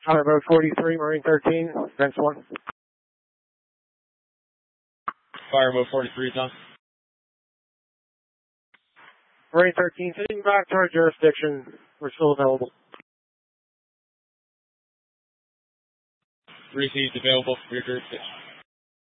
Fire mode 43, Marine 13, Fence 1. Fire mode 43, Tom. Marine 13, sitting back to our jurisdiction. We're still available. Received available for your jurisdiction.